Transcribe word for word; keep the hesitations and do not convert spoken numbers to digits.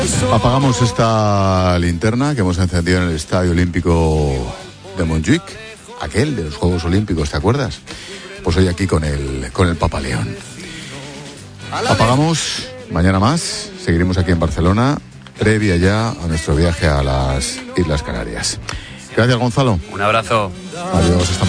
Apagamos esta linterna que hemos encendido en el Estadio Olímpico de Montjuic, aquel de los Juegos Olímpicos, ¿te acuerdas? Pues hoy aquí con el, con el Papa León. Apagamos, mañana más, seguiremos aquí en Barcelona, previa ya a nuestro viaje a las Islas Canarias. Gracias, Gonzalo. Un abrazo. Adiós, hasta mañana.